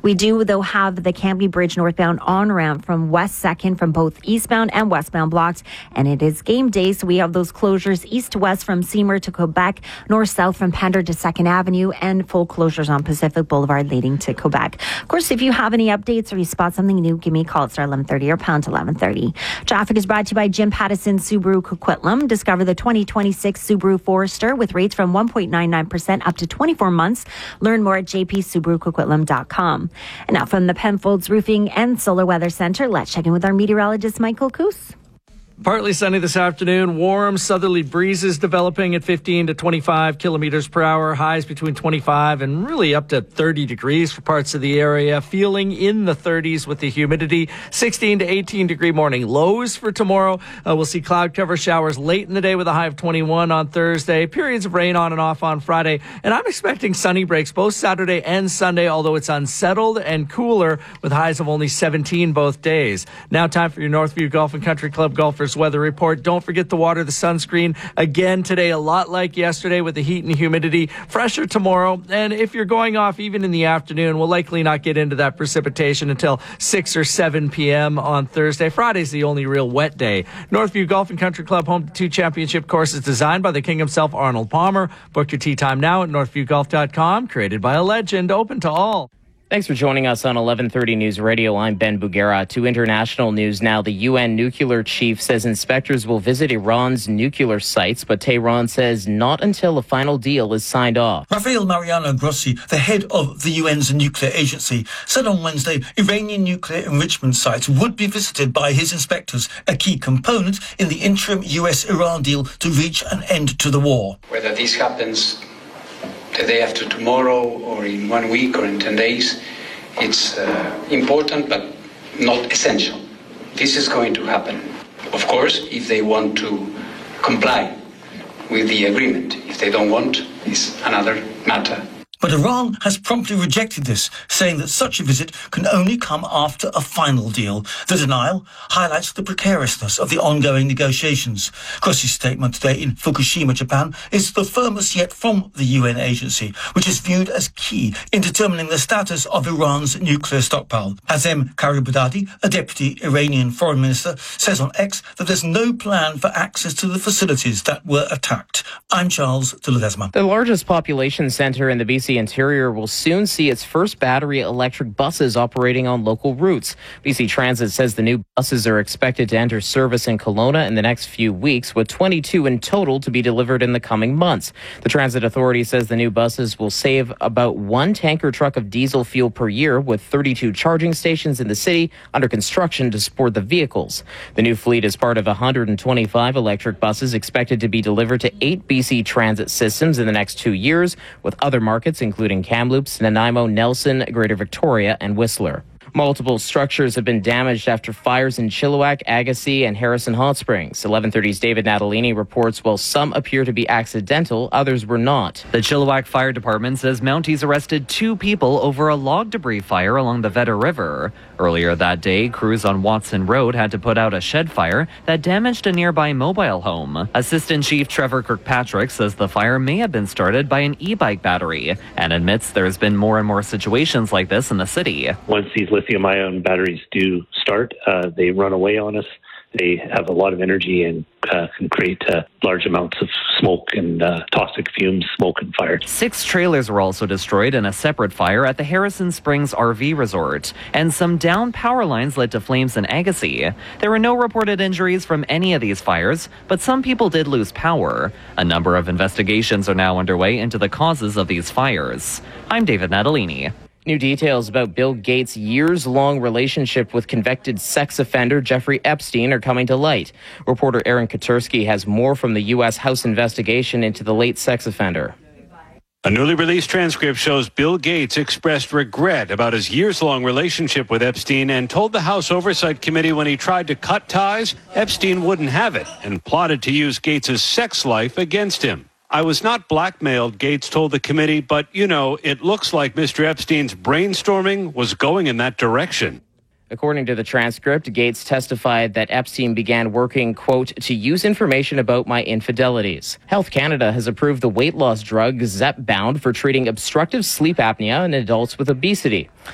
We do, though, have the Cambly Bridge northbound on-ramp from West 2nd from both eastbound and westbound blocked. And it is game day, so we have those closures east to west from Seymour to Quebec, north-south from Pender to 2nd Avenue, and full closures on Pacific Boulevard leading to Quebec. Of course, if you have any updates or you spot something new, give me a call at star 1130 or pound 1130. Traffic is brought to you by Jim Pattison Subaru Coquitlam. Discover the 2026 Subaru Forester with rates from 1.99% up to 24 months. Learn more at jpsubarucoquitlam.com. And now from the Penfolds Roofing and Solar Weather Center, let's check in with our meteorologist, Michael Coos. Partly sunny this afternoon. Warm southerly breezes developing at 15 to 25 kilometers per hour. Highs between 25 and really up to 30 degrees for parts of the area. Feeling in the 30s with the humidity. 16 to 18 degree morning lows for tomorrow. We'll see cloud cover showers late in the day with a high of 21 on Thursday. Periods of rain on and off on Friday. And I'm expecting sunny breaks both Saturday and Sunday, although it's unsettled and cooler with highs of only 17 both days. Now time for your Northview Golf and Country Club golfers weather report. Don't forget the water, the sunscreen. Again today, a lot like yesterday with the heat and humidity. Fresher tomorrow. And if you're going off even in the afternoon, we'll likely not get into that precipitation until 6 or 7 p.m. on Thursday. Friday's the only real wet day. Northview Golf and Country Club, home to 2 championship courses designed by the king himself, Arnold Palmer. Book your tee time now at northviewgolf.com. Created by a legend, open to all. Thanks for joining us on 1130 News Radio. I'm Ben Bugera. To international news now, the UN nuclear chief says inspectors will visit Iran's nuclear sites, but Tehran says not until a final deal is signed off. Rafael Mariano Grossi, the head of the UN's nuclear agency, said on Wednesday Iranian nuclear enrichment sites would be visited by his inspectors, a key component in the interim US-Iran deal to reach an end to the war. Whether this happens the day after tomorrow or in 1 week or in 10 days, it's important but not essential. This is going to happen. Of course, if they want to comply with the agreement. If they don't want, it's another matter. But Iran has promptly rejected this, saying that such a visit can only come after a final deal. The denial highlights the precariousness of the ongoing negotiations. Grossi's statement today in Fukushima, Japan, is the firmest yet from the UN agency, which is viewed as key in determining the status of Iran's nuclear stockpile. Hazem Karibadadi, a deputy Iranian foreign minister, says on X that there's no plan for access to the facilities that were attacked. I'm Charles de Ledesma. The largest population centre in the BC Interior will soon see its first battery electric buses operating on local routes. BC Transit says the new buses are expected to enter service in Kelowna in the next few weeks, with 22 in total to be delivered in the coming months. The Transit Authority says the new buses will save about 1 tanker truck of diesel fuel per year, with 32 charging stations in the city under construction to support the vehicles. The new fleet is part of 125 electric buses expected to be delivered to 8 BC Transit systems in the next 2 years, with other markets including Kamloops, Nanaimo, Nelson, Greater Victoria, and Whistler. Multiple structures have been damaged after fires in Chilliwack, Agassiz, and Harrison Hot Springs. 1130's David Natalini reports while some appear to be accidental, others were not. The Chilliwack Fire Department says Mounties arrested 2 people over a log debris fire along the Vedder River. Earlier that day, crews on Watson Road had to put out a shed fire that damaged a nearby mobile home. Assistant Chief Trevor Kirkpatrick says the fire may have been started by an e-bike battery and admits there's been more and more situations like this in the city. Once these lithium-ion batteries do start, they run away on us. They have a lot of energy and can create large amounts of smoke and toxic fumes, smoke and fire. 6 trailers were also destroyed in a separate fire at the Harrison Springs RV Resort, and some downed power lines led to flames in Agassiz. There were no reported injuries from any of these fires, but some people did lose power. A number of investigations are now underway into the causes of these fires. I'm David Natalini. New details about Bill Gates' years-long relationship with convicted sex offender Jeffrey Epstein are coming to light. Reporter Aaron Katursky has more from the U.S. House investigation into the late sex offender. A newly released transcript shows Bill Gates expressed regret about his years-long relationship with Epstein and told the House Oversight Committee when he tried to cut ties, Epstein wouldn't have it and plotted to use Gates' sex life against him. I was not blackmailed, Gates told the committee, but, it looks like Mr. Epstein's brainstorming was going in that direction. According to the transcript, Gates testified that Epstein began working, quote, to use information about my infidelities. Health Canada has approved the weight loss drug Zepbound for treating obstructive sleep apnea in adults with obesity.